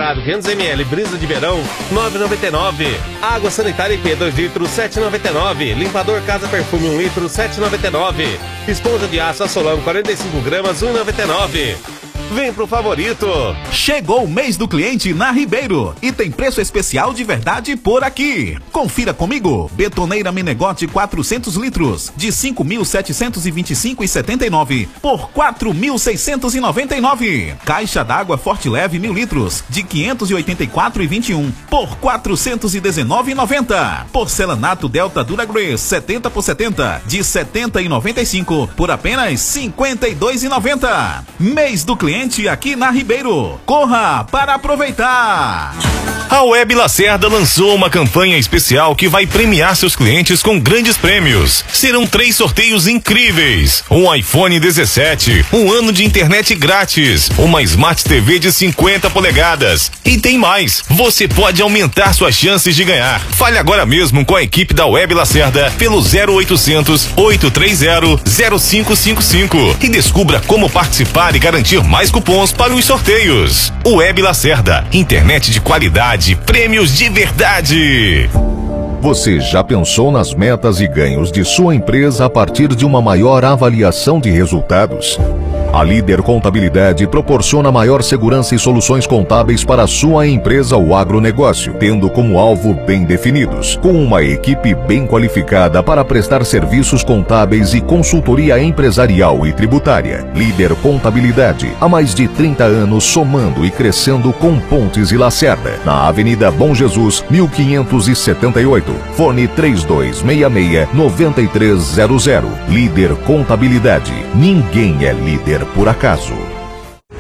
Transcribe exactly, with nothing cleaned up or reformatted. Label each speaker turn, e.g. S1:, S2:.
S1: Dourado quinhentos mililitros, Brisa de Verão nove reais e noventa e nove centavos. Água sanitária I P dois litros sete reais e noventa e nove centavos. Limpador Casa Perfume um litro sete reais e noventa e nove centavos. Esponja de aço Assolão quarenta e cinco gramas um real e noventa e nove centavos. Vem pro Favorito.
S2: Chegou o mês do cliente na Ribeiro e tem preço especial de verdade por aqui. Confira comigo. Betoneira Menegote quatrocentos litros de cinco mil setecentos e vinte e cinco reais e setenta e nove centavos por quatro mil seiscentos e noventa e nove reais. Caixa d'água Forte Leve mil litros de quinhentos e oitenta e quatro reais e vinte e um centavos por quatrocentos e dezenove reais e noventa centavos. Porcelanato Delta Dura Grace setenta por setenta de setenta reais e noventa e cinco centavos por apenas cinquenta e dois reais e noventa centavos. Mês do cliente aqui na Ribeiro. Corra para aproveitar!
S3: A Web Lacerda lançou uma campanha especial que vai premiar seus clientes com grandes prêmios. Serão três sorteios incríveis: um iPhone dezessete, um ano de internet grátis, uma Smart T V de cinquenta polegadas. E tem mais, você pode aumentar suas chances de ganhar. Fale agora mesmo com a equipe da Web Lacerda pelo zero oitocentos, oito três zero, zero cinco cinco cinco e descubra como participar e garantir mais cupons para os sorteios. Web Lacerda, internet de qualidade, prêmios de verdade.
S4: Você já pensou nas metas e ganhos de sua empresa a partir de uma maior avaliação de resultados? A Líder Contabilidade proporciona maior segurança e soluções contábeis para a sua empresa ou agronegócio, tendo como alvo bem definidos, com uma equipe bem qualificada para prestar serviços contábeis e consultoria empresarial e tributária. Líder Contabilidade, há mais de trinta anos somando e crescendo com Pontes e Lacerda, na Avenida Bom Jesus, mil quinhentos e setenta e oito. Fone três dois seis seis, nove três zero zero. Líder Contabilidade. Ninguém é líder por acaso.